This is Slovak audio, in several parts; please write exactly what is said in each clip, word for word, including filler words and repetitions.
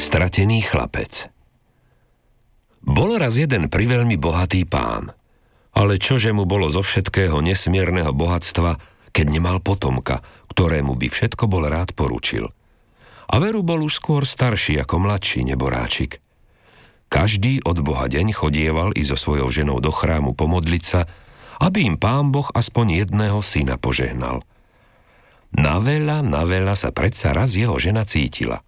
Stratený chlapec. Bol raz jeden priveľmi bohatý pán, ale čože mu bolo zo všetkého nesmierneho bohatstva, keď nemal potomka, ktorému by všetko bol rád poručil. A veru bol už skôr starší ako mladší neboráčik. Každý od Boha deň chodieval i so svojou ženou do chrámu pomodliť sa, aby im Pán Boh aspoň jedného syna požehnal. Naveľa, naveľa sa predsa raz jeho žena cítila.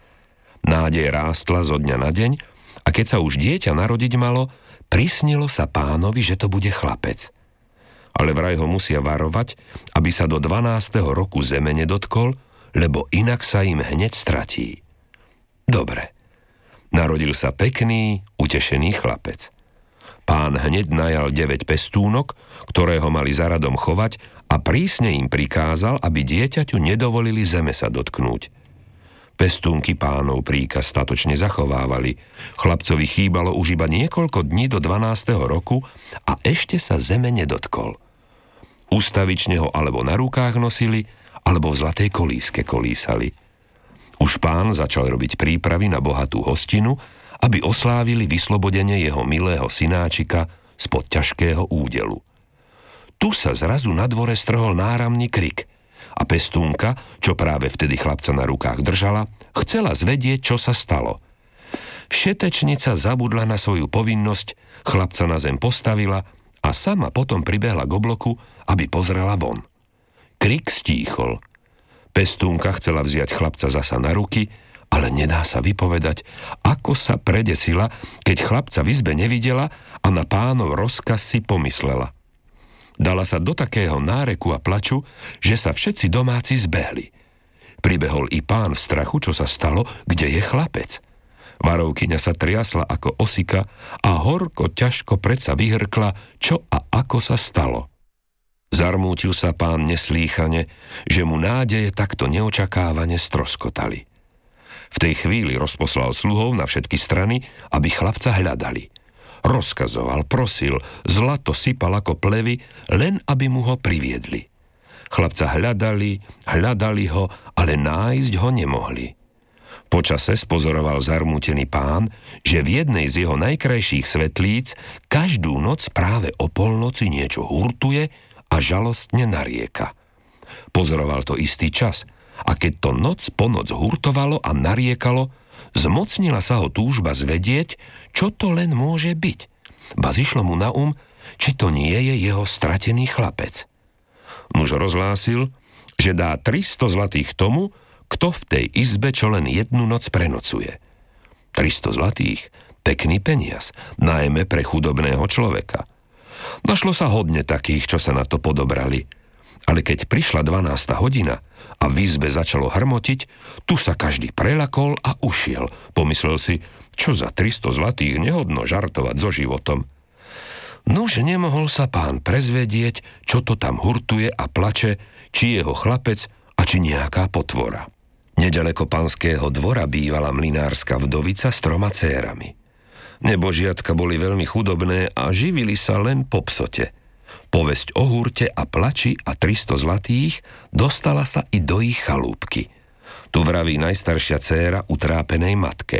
Nádej rástla zo dňa na deň a keď sa už dieťa narodiť malo, prisnilo sa pánovi, že to bude chlapec. Ale vraj ho musia varovať, aby sa do dvanásteho roku zeme nedotkol, lebo inak sa im hneď stratí. Dobre. Narodil sa pekný, utešený chlapec. Pán hneď najal deväť pestúnok, ktoré ho mali za radom chovať a prísne im prikázal, aby dieťaťu nedovolili zeme sa dotknúť. Pestúnky pánov príkaz statočne zachovávali. Chlapcovi chýbalo už iba niekoľko dní do dvanásteho roku a ešte sa zeme nedotkol. Ústavične ho alebo na rukách nosili, alebo v zlatej kolíske kolísali. Už pán začal robiť prípravy na bohatú hostinu, aby oslávili vyslobodenie jeho milého synáčika spod ťažkého údelu. Tu sa zrazu na dvore strhol náramný krik a pestúnka, čo práve vtedy chlapca na rukách držala, chcela zvedieť, čo sa stalo. Všetečnica zabudla na svoju povinnosť, chlapca na zem postavila a sama potom pribehla k obloku, aby pozrela von. Krik stíchol. Pestúnka chcela vziať chlapca zasa na ruky, ale nedá sa vypovedať, ako sa predesila, keď chlapca v izbe nevidela a na pánov rozkaz si pomyslela. Dala sa do takého náreku a plaču, že sa všetci domáci zbehli. Pribehol i pán v strachu, čo sa stalo, kde je chlapec. Varovkyňa sa triasla ako osika a horko ťažko predsa vyhrkla, čo a ako sa stalo. Zarmútil sa pán neslýchane, že mu nádeje takto neočakávane stroskotali. V tej chvíli rozposlal sluhov na všetky strany, aby chlapca hľadali. Rozkazoval, prosil, zlato sypal ako plevy, len aby mu ho priviedli. Chlapca hľadali, hľadali ho, ale nájsť ho nemohli. Počase spozoroval zarmútený pán, že v jednej z jeho najkrajších svetlíc každú noc práve o polnoci niečo hurtuje a žalostne narieka. Pozoroval to istý čas a keď to noc po noc hurtovalo a nariekalo, zmocnila sa ho túžba zvedieť, čo to len môže byť. Ba zišlo mu na um, či to nie je jeho stratený chlapec. Muž rozhlásil, že dá tristo zlatých tomu, kto v tej izbe čo len jednu noc prenocuje. tristo zlatých, pekný peniaz, najmä pre chudobného človeka. Našlo sa hodne takých, čo sa na to podobrali. Ale keď prišla dvanásta hodina a v izbe začalo hrmotiť, tu sa každý prelakol a ušiel. Pomyslel si, čo za tristo zlatých nehodno žartovať so životom. Nuž nemohol sa pán prezvedieť, čo to tam hurtuje a plače, či jeho chlapec a či nejaká potvora. Nedaleko panského dvora bývala mlynárska vdovica s troma cérami. Nebožiatka boli veľmi chudobné a živili sa len po psote. Povesť o hurte a plači a tristo zlatých dostala sa i do ich chalúbky. Tu vraví najstaršia dcéra utrápenej matke.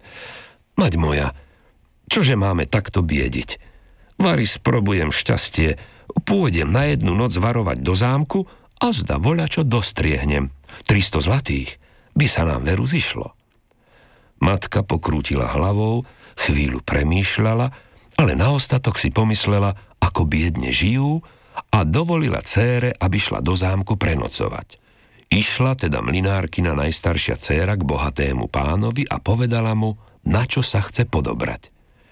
Mať moja, čože máme takto biediť? Vari sprobujem šťastie, pôjdem na jednu noc varovať do zámku a zda voľačo dostriehnem. tristo zlatých by sa nám veru zišlo. Matka pokrútila hlavou, chvíľu premýšľala, ale naostatok si pomyslela, ako biedne žijú a dovolila dcére, aby šla do zámku prenocovať. Išla teda mlynárkina najstaršia dcéra k bohatému pánovi a povedala mu, na čo sa chce podobrať.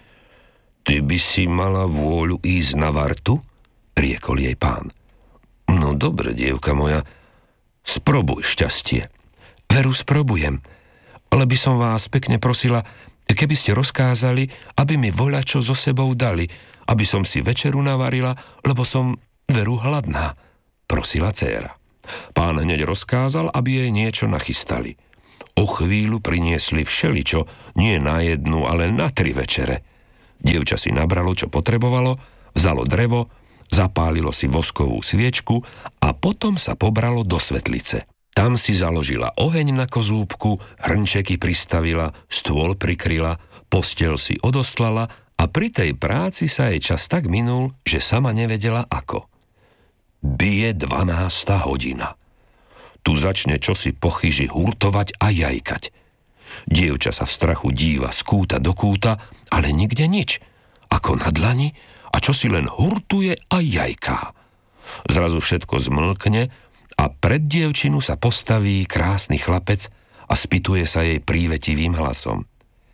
Ty by si mala vôľu ísť na vartu? Riekol jej pán. No dobre, dievka moja, sprobuj šťastie. Veru sprobujem, ale by som vás pekne prosila, keby ste rozkázali, aby mi voľačo so sebou dali, aby som si večeru navarila, lebo som veru hladná, prosila dcéra. Pán hneď rozkázal, aby jej niečo nachystali. O chvíľu priniesli všeličo, nie na jednu, ale na tri večere. Dievča si nabralo, čo potrebovalo, vzalo drevo, zapálilo si voskovú sviečku a potom sa pobralo do svetlice. Tam si založila oheň na kozúbku, hrnčeky pristavila, stôl prikryla, posteľ si odoslala a pri tej práci sa jej čas tak minul, že sama nevedela ako. Bije dvanásta hodina. Tu začne čosi po chyži hurtovať a jajkať. Dievča sa v strachu díva z kúta do kúta, ale nikde nič. Ako na dlani a čosi len hurtuje a jajká. Zrazu všetko zmlkne a pred dievčinu sa postaví krásny chlapec a spýtuje sa jej prívetivým hlasom.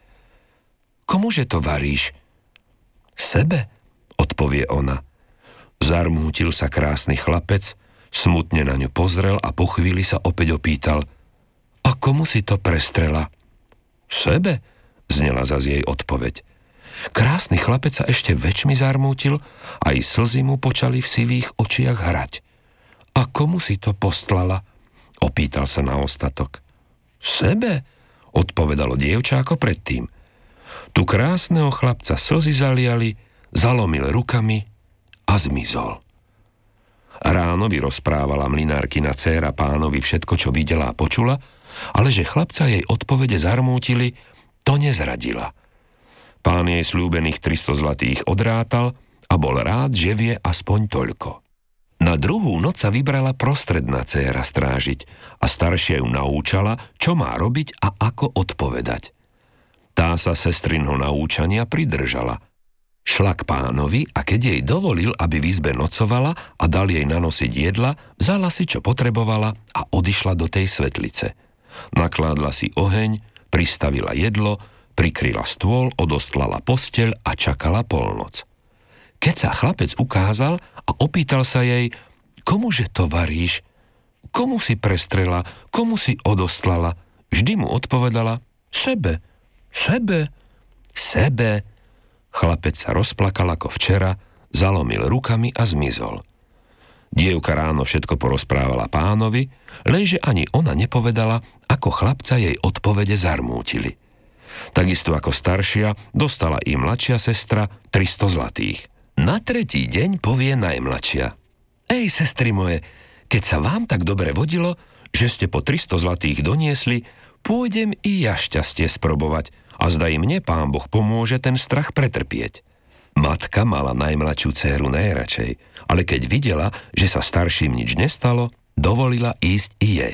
Komuže to varíš? Sebe, odpovie ona. Zarmútil sa krásny chlapec, smutne na ňu pozrel a po chvíli sa opäť opýtal. A komu si to prestrela? Sebe, znela zas jej odpoveď. Krásny chlapec sa ešte väčšmi zarmútil a i slzy mu počali v sivých očiach hrať. A komu si to postlala? Opýtal sa na ostatok. Sebe, odpovedalo dievča ako predtým. Tu krásneho chlapca slzy zaliali, zalomil rukami a zmizol. Ráno vyrozprávala mlinárkina dcéra pánovi všetko, čo videla a počula, ale že chlapca jej odpovede zarmútili, to nezradila. Pán jej sľúbených tristo zlatých odrátal a bol rád, že vie aspoň toľko. Na druhú noc sa vybrala prostredná dcéra strážiť a staršia ju naučala, čo má robiť a ako odpovedať. Tá sa sestrinho naučania pridržala. Šla k pánovi a keď jej dovolil, aby v izbe nocovala a dal jej nanosiť jedla, vzala si, čo potrebovala a odišla do tej svetlice. Nakládla si oheň, pristavila jedlo, prikryla stôl, odostlala posteľ a čakala polnoc. Keď sa chlapec ukázal a opýtal sa jej, komuže to varíš? Komu si prestrela? Komu si odostlala? Vždy mu odpovedala, sebe, sebe, sebe. Chlapec sa rozplakal ako včera, zalomil rukami a zmizol. Dievka ráno všetko porozprávala pánovi, lenže ani ona nepovedala, ako chlapca jej odpovede zarmútili. Takisto ako staršia, dostala i mladšia sestra tristo zlatých. Na tretí deň povie najmladšia. Ej, sestry moje, keď sa vám tak dobre vodilo, že ste po tristo zlatých doniesli, pôjdem i ja šťastie sprobovať a zdaj mne Pán Boh pomôže ten strach pretrpieť. Matka mala najmladšiu dcéru najradšej, ale keď videla, že sa starším nič nestalo, dovolila ísť i jej.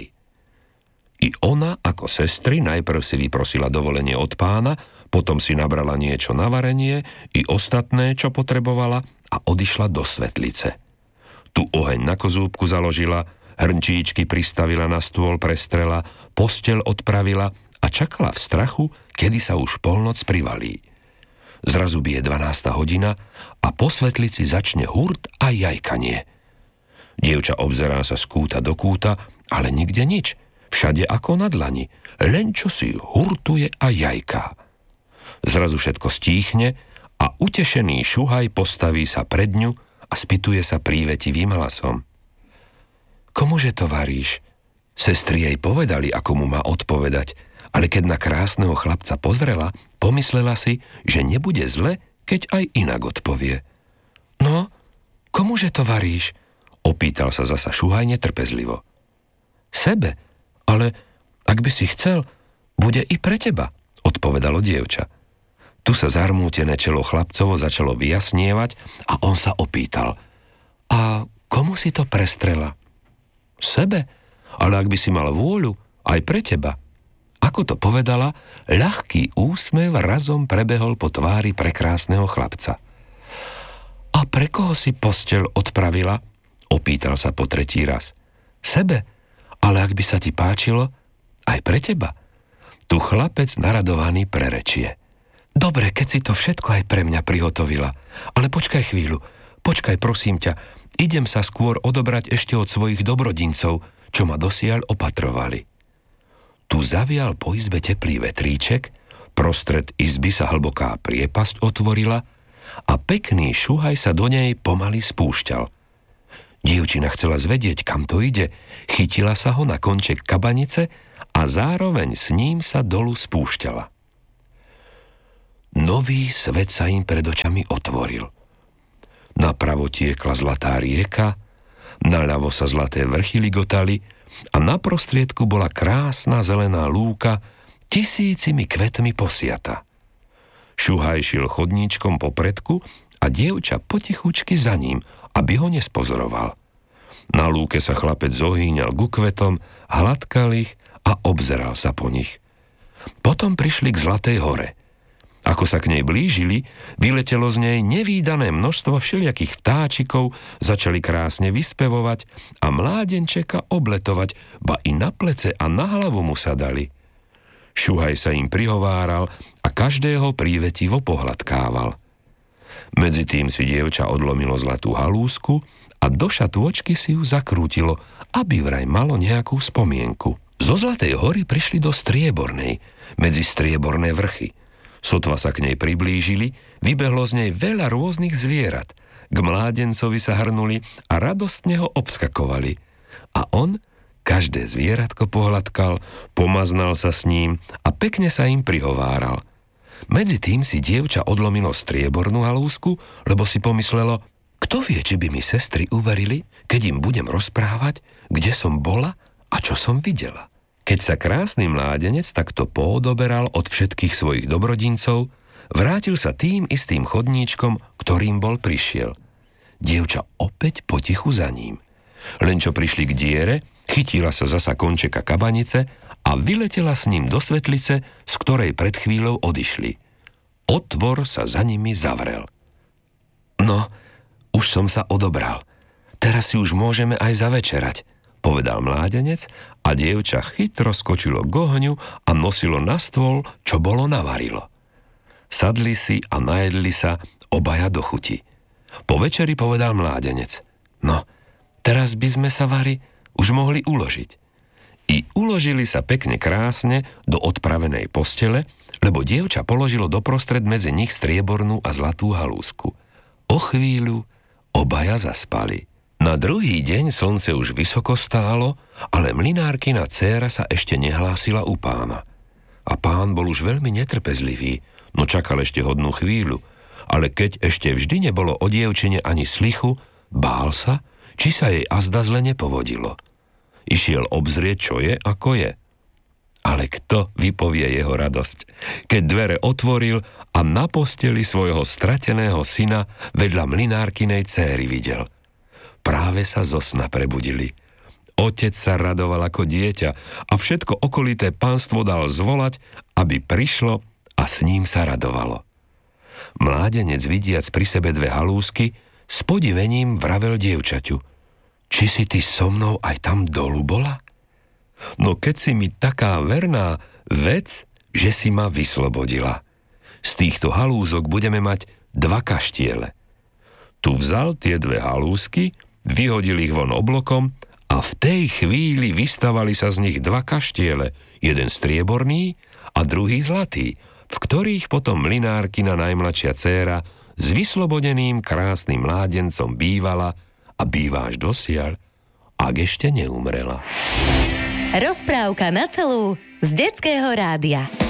I ona, ako sestry, najprv si vyprosila dovolenie od pána, potom si nabrala niečo na varenie i ostatné, čo potrebovala a odišla do svetlice. Tu oheň na kozúbku založila, hrnčíčky pristavila na stôl, prestrela, posteľ odpravila a čakala v strachu, kedy sa už polnoc privalí. Zrazu bije dvanásta hodina a po svetlici začne hurt a jajkanie. Dievča obzerá sa z kúta do kúta, ale nikde nič. Všade ako na dlani, len čo si hurtuje a jajká. Zrazu všetko stíchne a utešený šuhaj postaví sa pred ňu a spýtuje sa prívetivým hlasom. Komuže to varíš? Sestry jej povedali, ako mu má odpovedať, ale keď na krásneho chlapca pozrela, pomyslela si, že nebude zle, keď aj inak odpovie. No, komuže to varíš? Opýtal sa zasa šuhaj netrpezlivo. Sebe, ale ak by si chcel, bude i pre teba, odpovedalo dievča. Tu sa zarmútené čelo chlapcovo začalo vyjasnievať a on sa opýtal. A komu si to prestrela? Sebe, ale ak by si mal vôľu, aj pre teba. Ako to povedala, ľahký úsmev razom prebehol po tvári prekrásneho chlapca. A pre koho si posteľ odpravila? Opýtal sa po tretí raz. Sebe, ale ak by sa ti páčilo, aj pre teba. Tu chlapec naradovaný prerečie. Dobre, keď si to všetko aj pre mňa prihotovila, ale počkaj chvíľu, počkaj prosím ťa, idem sa skôr odobrať ešte od svojich dobrodincov, čo ma dosiaľ opatrovali. Tu zavial po izbe teplý vetríček, prostred izby sa hlboká priepasť otvorila a pekný šuhaj sa do nej pomaly spúšťal. Dievčina chcela zvedieť, kam to ide, chytila sa ho na konček kabanice a zároveň s ním sa dolu spúšťala. Nový svet sa im pred očami otvoril. Napravo tiekla zlatá rieka, naľavo sa zlaté vrchy ligotali a na prostriedku bola krásna zelená lúka, tisícimi kvetmi posiata. Šuhaj šiel chodníčkom po predku a dievča potichučky za ním, aby ho nespozoroval. Na lúke sa chlapec zohýňal ku kvetom, hladkal ich a obzeral sa po nich. Potom prišli k Zlatej hore. Ako sa k nej blížili, vyletelo z nej nevídané množstvo všelijakých vtáčikov, začali krásne vyspevovať a mládenčeka obletovať, ba i na plece a na hlavu mu sa dali. Šuhaj sa im prihováral a každého prívetivo pohľadkával. Medzitým si dievča odlomilo zlatú halúsku a do šatôčky si ju zakrútilo, aby vraj malo nejakú spomienku. Zo Zlatej hory prišli do Striebornej, medzi strieborné vrchy. Sotva sa k nej priblížili, vybehlo z nej veľa rôznych zvierat. K mládencovi sa hrnuli a radostne ho obskakovali. A on každé zvieratko pohľadkal, pomaznal sa s ním a pekne sa im prihováral. Medzi tým si dievča odlomilo striebornú halúsku, lebo si pomyslelo, kto vie, či by mi sestry uverili, keď im budem rozprávať, kde som bola a čo som videla. Keď sa krásny mládenec takto poodoberal od všetkých svojich dobrodincov, vrátil sa tým istým chodníčkom, ktorým bol prišiel. Dievča opäť potichu za ním. Len čo prišli k diere, chytila sa zasa končeka kabanice a vyletela s ním do svetlice, z ktorej pred chvíľou odišli. Otvor sa za nimi zavrel. No, už som sa odobral. Teraz si už môžeme aj zavečerať, povedal mládenec a dievča chytro skočilo k ohňu a nosilo na stôl, čo bolo navarilo. Sadli si a najedli sa obaja do chuti. Po večeri povedal mládenec, no, teraz by sme sa, Vary, už mohli uložiť. I uložili sa pekne krásne do odpravenej postele, lebo dievča položilo doprostred medzi nich striebornú a zlatú halúsku. O chvíľu obaja zaspali. Na druhý deň slnce už vysoko stálo, ale mlynárkina dcéra sa ešte nehlásila u pána. A pán bol už veľmi netrpezlivý, no čakal ešte hodnú chvíľu, ale keď ešte vždy nebolo o dievčine ani slichu, bál sa, či sa jej azda zle nepovodilo. Išiel obzrieť, čo je, ako je. Ale kto vypovie jeho radosť, keď dvere otvoril a na posteli svojho strateného syna vedľa mlynárkinej céry videl. Práve sa zo sna prebudili. Otec sa radoval ako dieťa a všetko okolité pánstvo dal zvolať, aby prišlo a s ním sa radovalo. Mládenec, vidiac pri sebe dve halúsky, s podivením vravel dievčaťu, či si ty so mnou aj tam dolu bola? No keď si mi taká verná, vec, že si ma vyslobodila. Z týchto halúzok budeme mať dva kaštiele. Tu vzal tie dve halúsky, vyhodil ich von oblokom a v tej chvíli vystavali sa z nich dva kaštiele, jeden strieborný a druhý zlatý, v ktorých potom mlynárkina najmladšia dcéra s vyslobodeným krásnym mládencom bývala a býva až dosiaľ, ak ešte neumrela. Rozprávka na celú z Detského rádia.